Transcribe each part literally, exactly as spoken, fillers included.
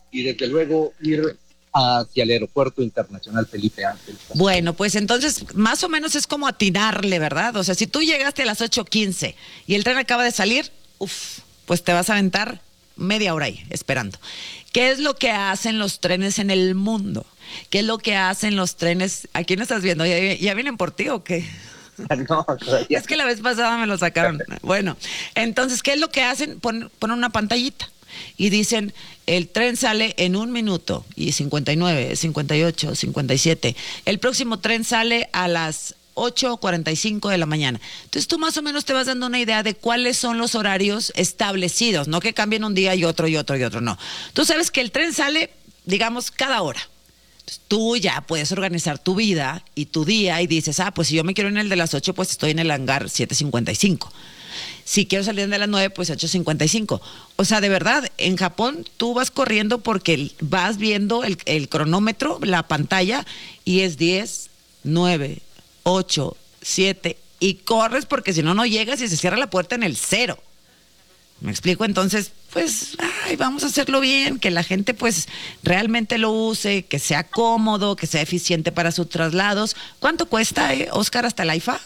y desde luego ir hacia el Aeropuerto Internacional Felipe Ángeles. Bueno, pues entonces más o menos es como atinarle, ¿verdad? O sea, si tú llegaste a las ocho quince y el tren acaba de salir, uf, pues te vas a aventar media hora ahí esperando. ¿Qué es lo que hacen los trenes en el mundo? ¿Qué es lo que hacen los trenes? ¿A quién estás viendo? ¿Ya, ya vienen por ti o qué? No, todavía. Es que la vez pasada me lo sacaron. Bueno, entonces, ¿qué es lo que hacen? Ponen, ponen una pantallita y dicen, el tren sale en un minuto y cincuenta y nueve, cincuenta y ocho, cincuenta y siete. El próximo tren sale a las ocho cuarenta y cinco de la mañana. Entonces tú más o menos te vas dando una idea de cuáles son los horarios establecidos, no que cambien un día y otro y otro y otro, no. Tú sabes que el tren sale, digamos, cada hora. Entonces, tú ya puedes organizar tu vida y tu día y dices, ah, pues si yo me quiero en el de las ocho, pues estoy en el hangar siete cincuenta y cinco. Si quiero salir de las nueve, pues ocho cincuenta y cinco. O sea, de verdad, en Japón tú vas corriendo porque vas viendo el, el cronómetro, la pantalla, y es diez, nueve, ocho, siete, y corres porque si no, no llegas y se cierra la puerta en el cero. ¿Me explico? Entonces, pues, ay, vamos a hacerlo bien, que la gente pues realmente lo use, que sea cómodo, que sea eficiente para sus traslados. ¿Cuánto cuesta, eh, Oscar, hasta el AIFA?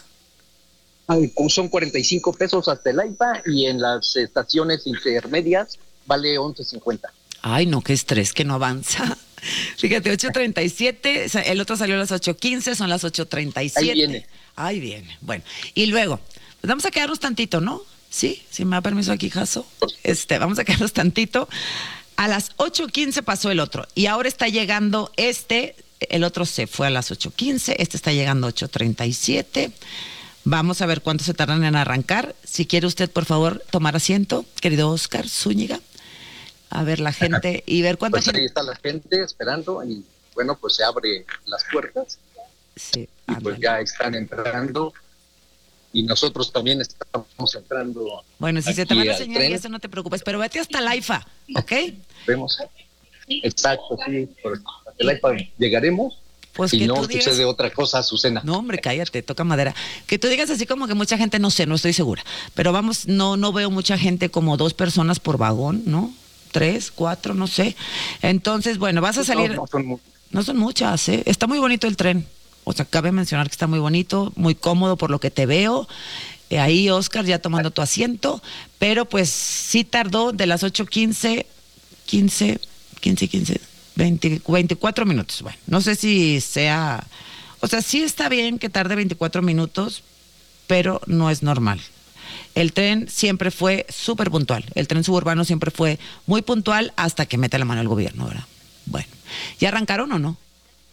Ay, son cuarenta y cinco pesos hasta el AIFA y en las estaciones intermedias vale once cincuenta. Ay, no, qué estrés, que no avanza. Fíjate, ocho treinta y siete, el otro salió a las ocho quince, son las ocho treinta y siete. Ahí viene. Ahí viene. Bueno, y luego, pues vamos a quedarnos tantito, ¿no? Sí, si me da permiso aquí, Jaso. Este, vamos a quedarnos tantito. A las ocho quince pasó el otro y ahora está llegando este, el otro se fue a las ocho quince, este está llegando a ocho treinta y siete. Vamos a ver cuánto se tardan en arrancar. Si quiere usted, por favor, tomar asiento, querido Oscar Zúñiga. A ver la gente y ver cuánta pues gente. Ahí está la gente esperando y bueno, pues se abre las puertas. Sí, y pues ya están entrando y nosotros también estamos entrando. Bueno, si se te van a al señalar y tren. eso no te preocupes, pero vete hasta el AIFA, ¿ok? Vemos. Exacto, sí. Por el AIFA llegaremos. Pues si que no tú digas, sucede otra cosa, Azucena. No, hombre, cállate, toca madera. Que tú digas así como que mucha gente, no sé, no estoy segura. Pero vamos, no, no veo mucha gente, como dos personas por vagón, ¿no? Tres, cuatro, no sé. Entonces, bueno, vas a salir. No, no son, no son muchas, ¿eh? Está muy bonito el tren. O sea, cabe mencionar que está muy bonito, muy cómodo por lo que te veo. Eh, ahí, Oscar, ya tomando tu asiento. Pero pues sí tardó de las ocho quince, quince, quince, quince, veinte, veinticuatro minutos. Bueno, no sé si sea. O sea, sí está bien que tarde veinticuatro minutos, pero no es normal. El tren siempre fue súper puntual. El tren suburbano siempre fue muy puntual hasta que mete la mano el gobierno, ¿verdad? Bueno, ¿ya arrancaron o no?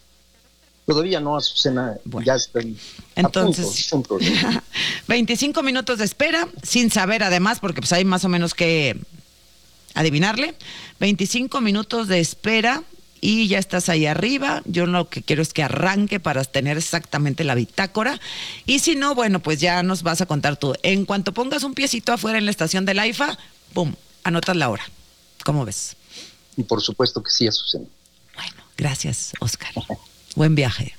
Todavía no, Azucena, bueno. ya están Entonces, a punto, a punto. veinticinco minutos de espera, sin saber además, porque pues hay más o menos que adivinarle. veinticinco minutos de espera y ya estás ahí arriba. Yo lo que quiero es que arranque para tener exactamente la bitácora. Y si no, bueno, pues ya nos vas a contar tú. En cuanto pongas un piecito afuera en la estación del AIFA, ¡pum!, anotas la hora. ¿Cómo ves? Y por supuesto que sí, Azucena. Bueno, gracias, Oscar. Buen viaje.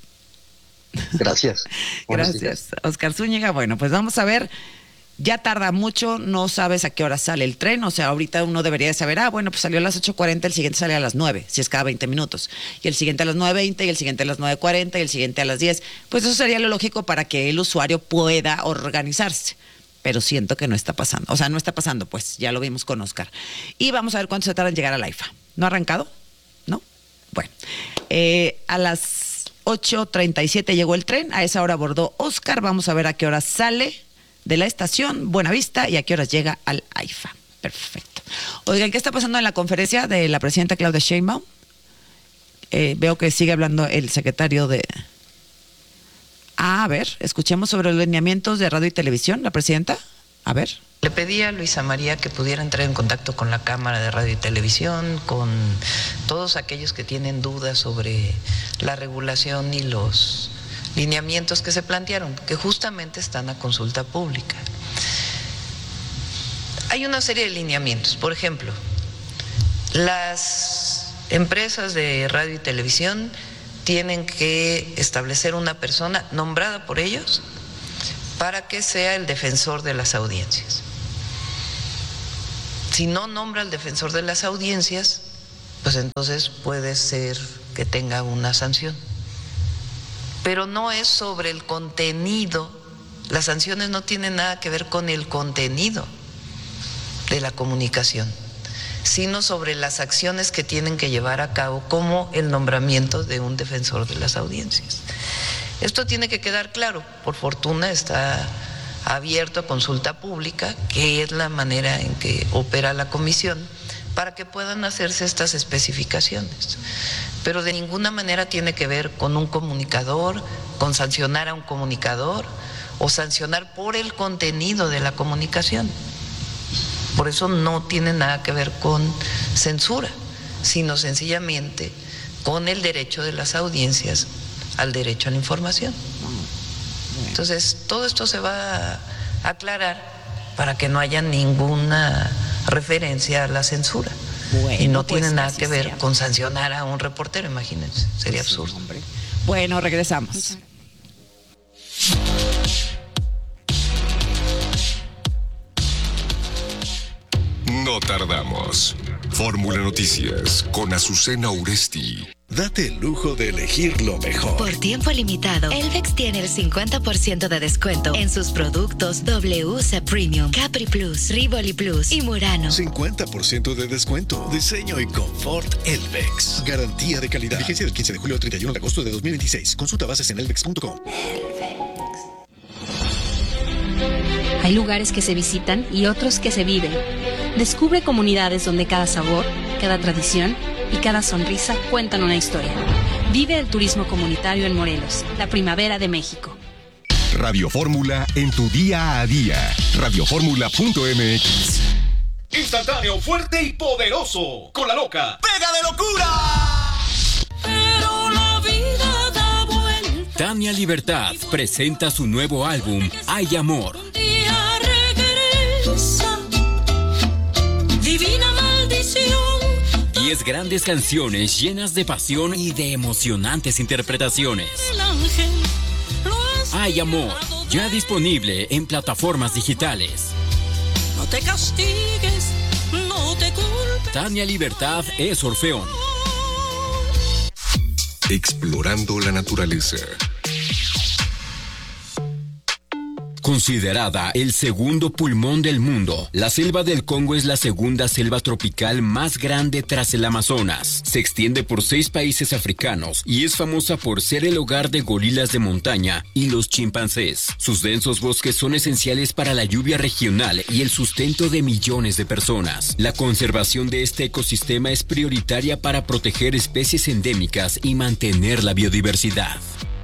Gracias. Gracias, Oscar Zúñiga. Bueno, pues vamos a ver. Ya tarda mucho, no sabes a qué hora sale el tren, o sea, ahorita uno debería de saber, ah, bueno, pues salió a las ocho cuarenta, el siguiente sale a las nueve, si es cada veinte minutos, y el siguiente a las nueve veinte, y el siguiente a las nueve cuarenta, y el siguiente a las diez, pues eso sería lo lógico para que el usuario pueda organizarse, pero siento que no está pasando, o sea, no está pasando, pues, ya lo vimos con Oscar. Y vamos a ver cuánto se tarda en llegar al AIFA. ¿No ha arrancado? ¿No? Bueno, eh, a las ocho treinta y siete llegó el tren, a esa hora abordó Oscar, vamos a ver a qué hora sale de la estación Buenavista y a qué horas llega al AIFA. Perfecto. Oigan, ¿qué está pasando en la conferencia de la presidenta Claudia Sheinbaum? Eh, veo que sigue hablando el secretario de... Ah, a ver, escuchemos sobre los lineamientos de radio y televisión, la presidenta. A ver. Le pedí a Luisa María que pudiera entrar en contacto con la Cámara de Radio y Televisión, con todos aquellos que tienen dudas sobre la regulación y los lineamientos que se plantearon, que justamente están a consulta pública. Hay una serie de lineamientos, por ejemplo, las empresas de radio y televisión tienen que establecer una persona nombrada por ellos para que sea el defensor de las audiencias. Si no nombra al defensor de las audiencias, pues entonces puede ser que tenga una sanción. Pero no es sobre el contenido, las sanciones no tienen nada que ver con el contenido de la comunicación, sino sobre las acciones que tienen que llevar a cabo, como el nombramiento de un defensor de las audiencias. Esto tiene que quedar claro. Por fortuna está abierto a consulta pública, que es la manera en que opera la comisión, para que puedan hacerse estas especificaciones. Pero de ninguna manera tiene que ver con un comunicador, con sancionar a un comunicador o sancionar por el contenido de la comunicación. Por eso no tiene nada que ver con censura, sino sencillamente con el derecho de las audiencias al derecho a la información. Entonces, todo esto se va a aclarar para que no haya ninguna referencia a la censura. Bueno, y no pues tiene nada que ver sea. con sancionar a un reportero, imagínense, sería sí, absurdo. Hombre. Bueno, regresamos. No tardamos. Fórmula Noticias con Azucena Uresti. Date el lujo de elegir lo mejor. Por tiempo limitado, Elvex tiene el cincuenta por ciento de descuento en sus productos W C Premium, Capri Plus, Rivoli Plus y Murano. cincuenta por ciento de descuento. Diseño y confort Elvex. Garantía de calidad. Vigencia del quince de julio al treinta y uno de agosto de dos mil veintiséis. Consulta bases en elvex punto com. Hay lugares que se visitan y otros que se viven. Descubre comunidades donde cada sabor, cada tradición y cada sonrisa cuentan una historia. Vive el turismo comunitario en Morelos, la primavera de México. Radio Fórmula en tu día a día. radio fórmula punto m x. Instantáneo, fuerte y poderoso. Con la loca. ¡Pega de locura! Pero la vida da vuelta. Tania Libertad presenta su nuevo álbum, Hay Amor. Un día regresa. Divina maldición. Diez grandes canciones llenas de pasión y de emocionantes interpretaciones. Hay Amor, ya disponible en plataformas digitales. No te castigues, no te culpes. Tania Libertad es Orfeón. Explorando la naturaleza. Considerada el segundo pulmón del mundo, la selva del Congo es la segunda selva tropical más grande tras el Amazonas. Se extiende por seis países africanos y es famosa por ser el hogar de gorilas de montaña y los chimpancés. Sus densos bosques son esenciales para la lluvia regional y el sustento de millones de personas. La conservación de este ecosistema es prioritaria para proteger especies endémicas y mantener la biodiversidad.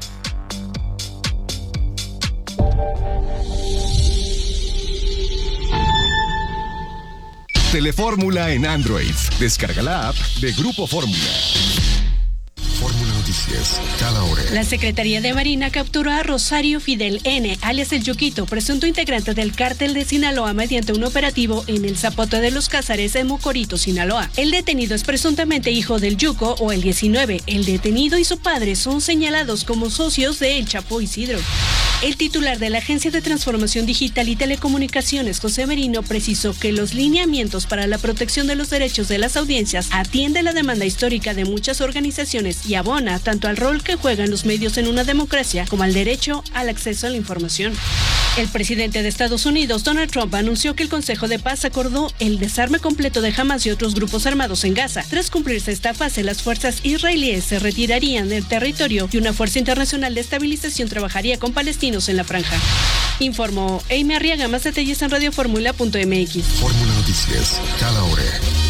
Telefórmula en Android. Descarga la app de Grupo Fórmula. Fórmula Noticias, cada hora. La Secretaría de Marina capturó a Rosario Fidel N., alias El Yuquito, presunto integrante del cártel de Sinaloa, mediante un operativo en el Zapote de los Cázares en Mocorito, Sinaloa. El detenido es presuntamente hijo del Yuco o el diecinueve. El detenido y su padre son señalados como socios de El Chapo Isidro. El titular de la Agencia de Transformación Digital y Telecomunicaciones, José Merino, precisó que los lineamientos para la protección de los derechos de las audiencias atiende la demanda histórica de muchas organizaciones y abona tanto al rol que juegan los medios en una democracia como al derecho al acceso a la información. El presidente de Estados Unidos, Donald Trump, anunció que el Consejo de Paz acordó el desarme completo de Hamas y otros grupos armados en Gaza. Tras cumplirse esta fase, las fuerzas israelíes se retirarían del territorio y una fuerza internacional de estabilización trabajaría con palestinos en la franja. Informó Amy Arriaga. Más detalles en radio fórmula punto m x. Fórmula Noticias, cada hora.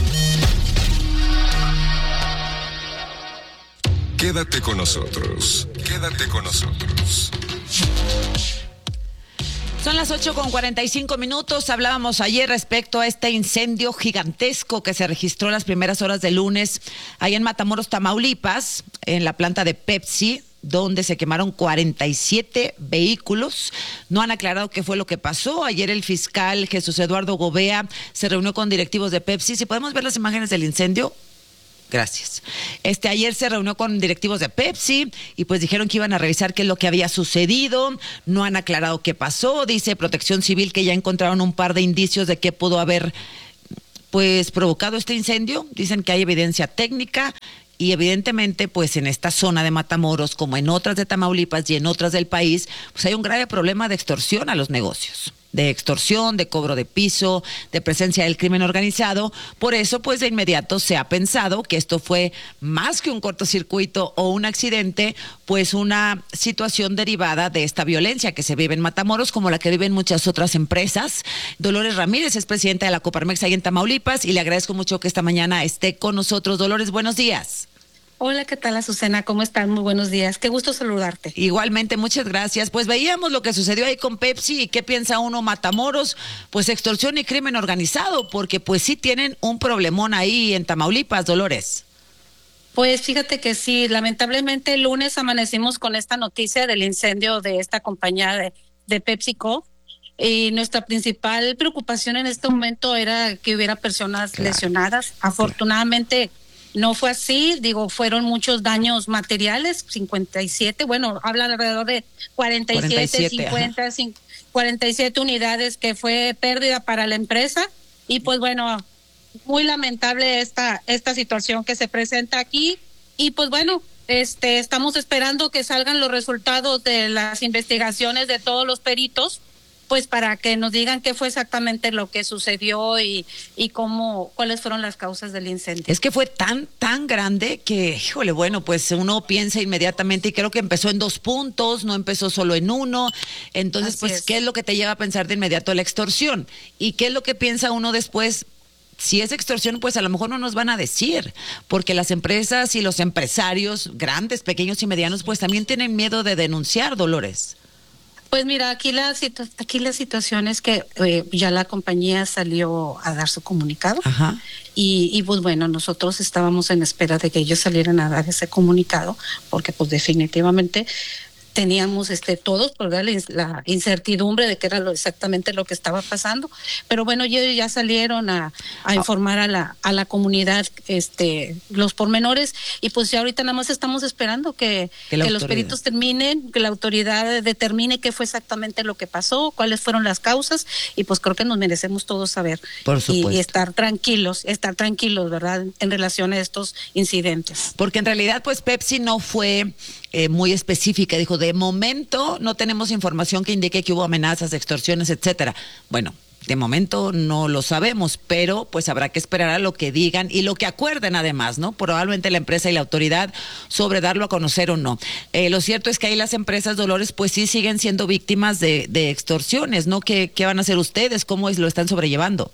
Quédate con nosotros. Quédate con nosotros. Son las ocho con cuarenta y cinco minutos. Hablábamos ayer respecto a este incendio gigantesco que se registró las primeras horas del lunes ahí en Matamoros, Tamaulipas, en la planta de Pepsi, donde se quemaron cuarenta y siete vehículos. No han aclarado qué fue lo que pasó. Ayer el fiscal Jesús Eduardo Gobea se reunió con directivos de Pepsi. Si podemos ver las imágenes del incendio. Gracias. Este ayer se reunió con directivos de Pepsi y pues dijeron que iban a revisar qué es lo que había sucedido. No han aclarado qué pasó. Dice Protección Civil que ya encontraron un par de indicios de qué pudo haber pues provocado este incendio. Dicen que hay evidencia técnica y evidentemente pues en esta zona de Matamoros, como en otras de Tamaulipas y en otras del país, pues hay un grave problema de extorsión a los negocios. De extorsión, de cobro de piso, de presencia del crimen organizado. Por eso, pues de inmediato se ha pensado que esto fue más que un cortocircuito o un accidente, pues una situación derivada de esta violencia que se vive en Matamoros, como la que viven muchas otras empresas. Dolores Ramírez es presidenta de la Coparmex ahí en Tamaulipas y le agradezco mucho que esta mañana esté con nosotros. Dolores, buenos días. Hola, ¿qué tal, Azucena? ¿Cómo están? Muy buenos días. Qué gusto saludarte. Igualmente, muchas gracias. Pues veíamos lo que sucedió ahí con Pepsi y qué piensa uno, Matamoros, pues extorsión y crimen organizado, porque pues sí tienen un problemón ahí en Tamaulipas, Dolores. Pues fíjate que sí, lamentablemente el lunes amanecimos con esta noticia del incendio de esta compañía de, de PepsiCo. Y nuestra principal preocupación en este momento era que hubiera personas claro. lesionadas. Afortunadamente... Claro. No fue así, digo, fueron muchos daños materiales, cincuenta y siete, bueno, hablan alrededor de cuarenta y siete, cuarenta y siete, cincuenta, cincuenta, cuarenta y siete unidades que fue pérdida para la empresa y pues bueno, muy lamentable esta esta situación que se presenta aquí y pues bueno, este estamos esperando que salgan los resultados de las investigaciones de todos los peritos, pues para que nos digan qué fue exactamente lo que sucedió y, y cómo, cuáles fueron las causas del incendio. Es que fue tan, tan grande que, híjole, bueno, pues uno piensa inmediatamente y creo que empezó en dos puntos, no empezó solo en uno. Entonces, Así pues, es. ¿qué es lo que te lleva a pensar de inmediato la extorsión? ¿Y qué es lo que piensa uno después? Si es extorsión, pues a lo mejor no nos van a decir, porque las empresas y los empresarios, grandes, pequeños y medianos, pues también tienen miedo de denunciar, Dolores. Pues mira, aquí la, situ- aquí la situación es que eh, ya la compañía salió a dar su comunicado. Ajá. Y, y pues bueno, nosotros estábamos en espera de que ellos salieran a dar ese comunicado, porque pues definitivamente teníamos este todos por la, la incertidumbre de qué era lo, exactamente lo que estaba pasando, pero bueno, ellos ya salieron a, a informar a la a la comunidad este los pormenores y pues ya ahorita nada más estamos esperando que, que, que los peritos terminen, que la autoridad determine qué fue exactamente lo que pasó, cuáles fueron las causas y pues creo que nos merecemos todos saber por supuesto. Y, y estar tranquilos, estar tranquilos, ¿verdad? En relación a estos incidentes. Porque en realidad pues Pepsi no fue eh, muy específica, dijo de momento no tenemos información que indique que hubo amenazas, extorsiones, etcétera. Bueno, de momento no lo sabemos, pero pues habrá que esperar a lo que digan y lo que acuerden además, ¿no? Probablemente la empresa y la autoridad sobre darlo a conocer o no. Eh, lo cierto es que ahí las empresas, Dolores, pues sí siguen siendo víctimas de, de extorsiones, ¿no? ¿Qué, qué van a hacer ustedes? ¿Cómo es, lo están sobrellevando?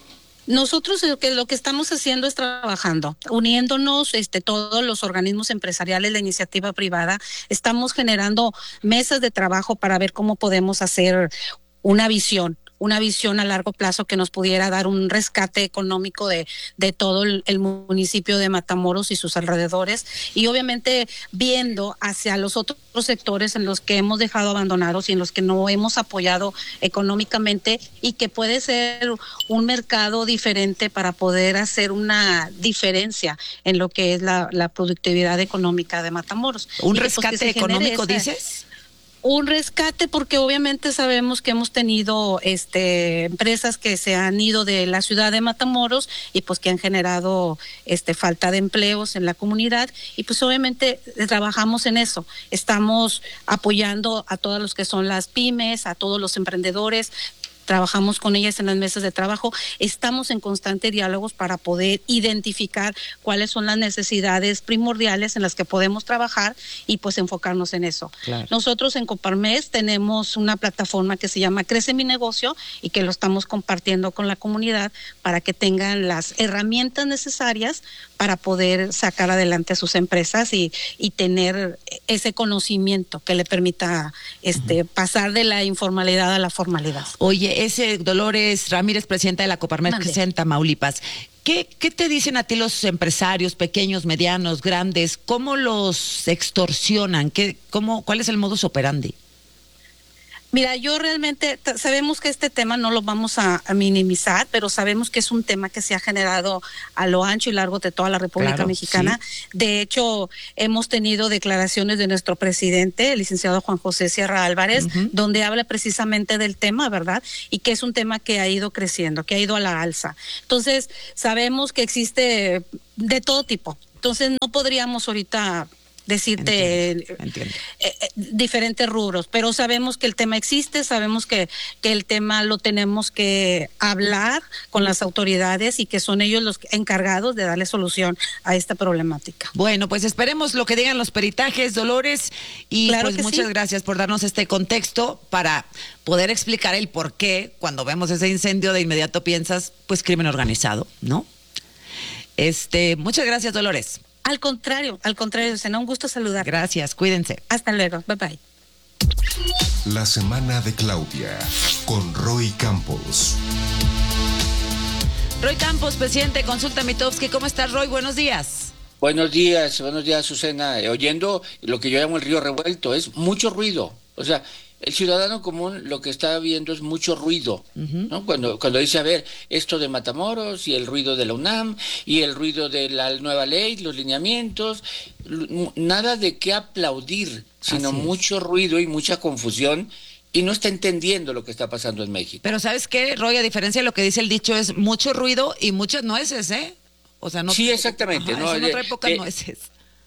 Nosotros lo que, lo que estamos haciendo es trabajando, uniéndonos este, todos los organismos empresariales, la iniciativa privada, estamos generando mesas de trabajo para ver cómo podemos hacer una visión. una visión a largo plazo que nos pudiera dar un rescate económico de, de todo el, el municipio de Matamoros y sus alrededores y obviamente viendo hacia los otros sectores en los que hemos dejado abandonados y en los que no hemos apoyado económicamente y que puede ser un mercado diferente para poder hacer una diferencia en lo que es la, la productividad económica de Matamoros. ¿Un y rescate pues económico esa, dices? Un rescate porque obviamente sabemos que hemos tenido este empresas que se han ido de la ciudad de Matamoros y pues que han generado este falta de empleos en la comunidad y pues obviamente trabajamos en eso. Estamos apoyando a todos los que son las pymes, a todos los emprendedores. Trabajamos con ellas en las mesas de trabajo, estamos en constante diálogos para poder identificar cuáles son las necesidades primordiales en las que podemos trabajar y pues enfocarnos en eso. Claro. Nosotros en Coparmex tenemos una plataforma que se llama Crece Mi Negocio y que lo estamos compartiendo con la comunidad para que tengan las herramientas necesarias para poder sacar adelante a sus empresas y, y tener ese conocimiento que le permita este, uh-huh. pasar de la informalidad a la formalidad. Oye, ese Dolores Ramírez, presidenta de la Coparmex, que está en Tamaulipas. ¿Qué, ¿Qué te dicen a ti los empresarios pequeños, medianos, grandes? ¿Cómo los extorsionan? ¿Qué, cómo, ¿Cuál es el modus operandi? Mira, yo realmente t- sabemos que este tema no lo vamos a, a minimizar, pero sabemos que es un tema que se ha generado a lo ancho y largo de toda la República Claro, Mexicana. sí. De hecho, hemos tenido declaraciones de nuestro presidente, el licenciado Juan José Sierra Álvarez, uh-huh. donde habla precisamente del tema, ¿verdad? Y que es un tema que ha ido creciendo, que ha ido a la alza. Entonces, sabemos que existe de todo tipo. Entonces, no podríamos ahorita decirte entiendo, entiendo. Eh, eh, diferentes rubros, pero sabemos que el tema existe, sabemos que, que el tema lo tenemos que hablar con las autoridades y que son ellos los encargados de darle solución a esta problemática. Bueno, pues esperemos lo que digan los peritajes, Dolores, y claro pues muchas sí. gracias por darnos este contexto para poder explicar el por qué cuando vemos ese incendio de inmediato piensas, pues crimen organizado, ¿no? Este, muchas gracias, Dolores. Al contrario, al contrario, será un gusto saludar. Gracias, cuídense. Hasta luego, bye bye. La semana de Claudia, con Roy Campos. Roy Campos, presidente de Consulta Mitofsky. ¿Cómo estás, Roy? Buenos días. Buenos días, buenos días, Susana. Eh, oyendo lo que yo llamo el río revuelto, es mucho ruido. O sea, el ciudadano común lo que está viendo es mucho ruido, uh-huh. ¿no? Cuando, cuando dice, a ver, esto de Matamoros y el ruido de la UNAM y el ruido de la nueva ley, los lineamientos, nada de qué aplaudir, sino mucho ruido y mucha confusión. Y no está entendiendo lo que está pasando en México. Pero ¿sabes qué, Roy? A diferencia de lo que dice el dicho, es mucho ruido y muchas nueces, ¿eh? O sea, no. Sí, exactamente. Ajá, ¿no? En otra época, eh, nueces.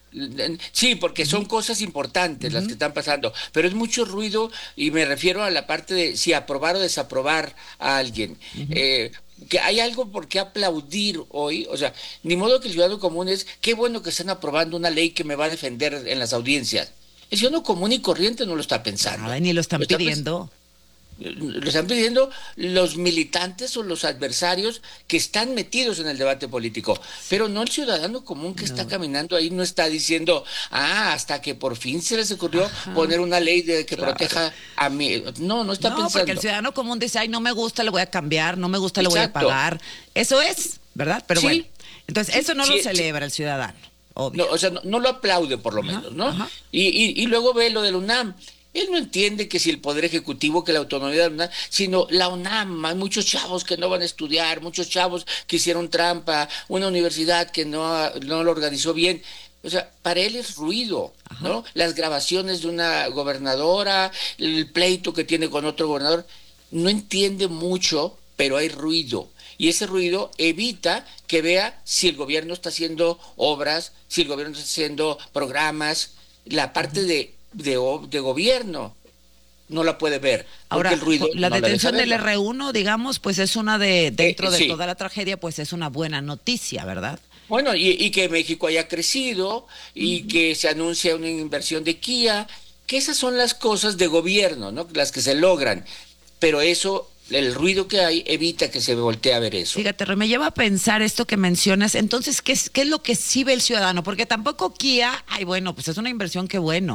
Sí, porque son cosas importantes uh-huh. las que están pasando, pero es mucho ruido y me refiero a la parte de si aprobar o desaprobar a alguien. Uh-huh. Eh, que hay algo por qué aplaudir hoy, o sea, ni modo que el ciudadano común es, qué bueno que están aprobando una ley que me va a defender en las audiencias. El ciudadano común y corriente no lo está pensando. Nada, ni lo están lo pidiendo. Está Lo están pidiendo los militantes o los adversarios que están metidos en el debate político, pero no el ciudadano común que no. está caminando ahí, no está diciendo, ah, hasta que por fin se les ocurrió Ajá. poner una ley de que claro. proteja a mí. No, no está no, pensando. No, porque el ciudadano común dice, ay, no me gusta, le voy a cambiar, no me gusta, Exacto. le voy a pagar. Eso es, ¿verdad? Pero sí. bueno, entonces sí, eso no sí, lo celebra sí. el ciudadano, obvio. No, o sea, no, no lo aplaude por lo Ajá. menos, ¿no? Ajá. Y, y, y luego ve lo del UNAM. Él no entiende que si el Poder Ejecutivo, que la autonomía de la UNAM, sino la UNAM, hay muchos chavos que no van a estudiar, muchos chavos que hicieron trampa, una universidad que no, no lo organizó bien. O sea, para él es ruido, Ajá. ¿no? Las grabaciones de una gobernadora, el pleito que tiene con otro gobernador, no entiende mucho, pero hay ruido. Y ese ruido evita que vea si el gobierno está haciendo obras, si el gobierno está haciendo programas, la parte de... De, de gobierno no la puede ver. Ahora, el ruido la no detención la del R uno, digamos, pues es una de, dentro eh, de sí. toda la tragedia, pues es una buena noticia, ¿verdad? Bueno, y, y que México haya crecido y uh-huh. que se anuncia una inversión de Kia, que esas son las cosas de gobierno, ¿no? Las que se logran, pero eso... El ruido que hay evita que se voltee a ver eso. Fíjate, me lleva a pensar esto que mencionas. Entonces, ¿qué es, qué es lo que sí ve el ciudadano? Porque tampoco Kia, ay, bueno, pues es una inversión, qué bueno.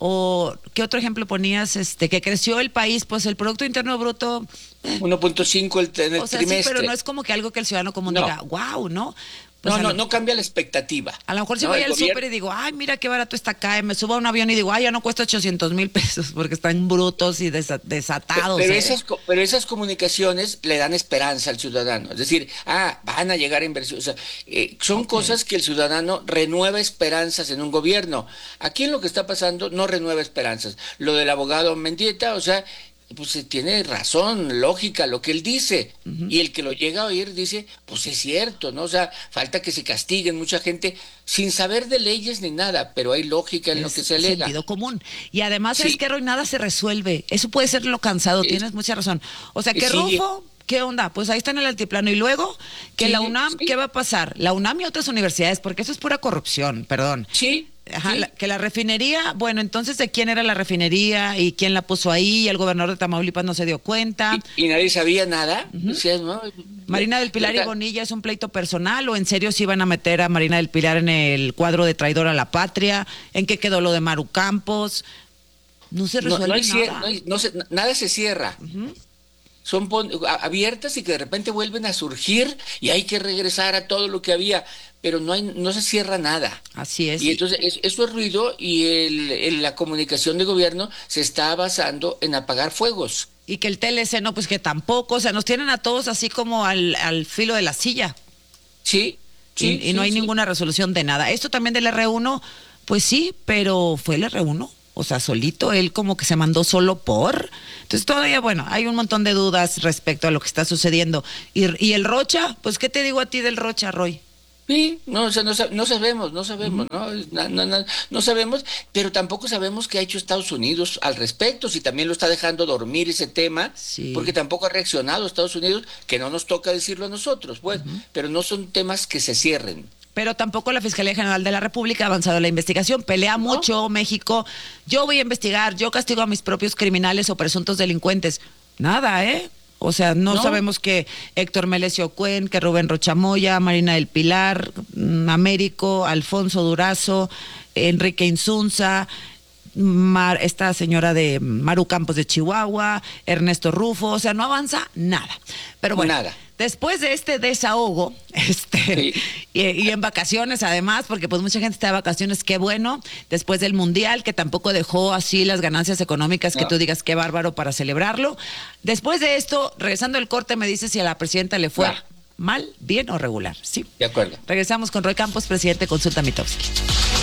O, ¿qué otro ejemplo ponías? Este, que creció el país, pues el Producto Interno Bruto... Eh. uno punto cinco el, en el o sea, trimestre. Sí, pero no es como que algo que el ciudadano común no. diga, wow, ¿no? Pues no, no, no cambia la expectativa. A lo mejor si no, voy al súper y digo, ay, mira qué barato está acá, y me subo a un avión y digo, ay, ya no cuesta ochocientos mil pesos porque están brutos y desa- desatados. Pero, pero, ¿eh? esas, pero esas comunicaciones le dan esperanza al ciudadano. Es decir, ah, van a llegar a inversiones. O sea, eh, son okay. cosas que el ciudadano renueva esperanzas en un gobierno. Aquí en lo que está pasando no renueva esperanzas. Lo del abogado Mendieta, o sea... pues tiene razón, lógica lo que él dice, uh-huh. y el que lo llega a oír dice, pues es cierto, ¿no? O sea, falta que se castiguen mucha gente sin saber de leyes ni nada, pero hay lógica en es lo que se alega. Sentido común. Y además sí. es que Roy, nada se resuelve, eso puede ser lo cansado, es, tienes mucha razón. O sea, que sí. Rufo... ¿Qué onda? Pues ahí está en el altiplano. Y luego, que sí, la UNAM, sí. ¿qué va a pasar? La UNAM y otras universidades, porque eso es pura corrupción, perdón. Sí. Ajá, sí. La, que la refinería, bueno, entonces, ¿de quién era la refinería y quién la puso ahí? Y el gobernador de Tamaulipas no se dio cuenta. ¿Y, y nadie sabía nada? Uh-huh. O sea, ¿no? Marina del Pilar y Bonilla, ¿es un pleito personal o en serio se iban a meter a Marina del Pilar en el cuadro de traidor a la patria? ¿En qué quedó lo de Maru Campos? No se resuelve no, no hay nada. Cier- no hay, no se, nada se cierra. Uh-huh. O son pon- abiertas y que de repente vuelven a surgir y hay que regresar a todo lo que había, pero no hay, no se cierra nada. Así es. Y entonces es, eso es ruido y el, el- la comunicación de gobierno se está basando en apagar fuegos. Y que el T L C no, pues que tampoco, o sea, nos tienen a todos así como al, al filo de la silla. Sí, sí. Y, y sí, no hay sí. ninguna resolución de nada. Esto también del R uno, pues sí, pero fue el R uno. O sea, solito, él como que se mandó solo por. Entonces todavía, bueno, hay un montón de dudas respecto a lo que está sucediendo. Y, y el Rocha, pues, ¿qué te digo a ti del Rocha, Roy? Sí, no, o sea, no, sa- no sabemos, no sabemos, ¿no? No, no, no, no sabemos, pero tampoco sabemos qué ha hecho Estados Unidos al respecto, si también lo está dejando dormir ese tema, Sí. porque tampoco ha reaccionado Estados Unidos, que no nos toca decirlo a nosotros, pues, pero no son temas que se cierren. Pero tampoco la Fiscalía General de la República ha avanzado en la investigación. Pelea mucho México. Yo voy a investigar, yo castigo a mis propios criminales o presuntos delincuentes. Nada, ¿eh? O sea, no, No. sabemos que Héctor Melesio Cuen, que Rubén Rochamoya, Marina del Pilar, mm, Américo, Alfonso Durazo, Enrique Insunza, Mar- esta señora de Maru Campos de Chihuahua, Ernesto Rufo, o sea, no avanza nada. Pero bueno, Nada. después de este desahogo, este, y, y en vacaciones además, porque pues mucha gente está de vacaciones, qué bueno, después del Mundial, que tampoco dejó así las ganancias económicas que No. tú digas qué bárbaro para celebrarlo. Después de esto, regresando al corte, me dices si a la presidenta le fue Va. mal, bien o regular, ¿sí? De acuerdo. Regresamos con Roy Campos, presidente de Consulta Mitofsky.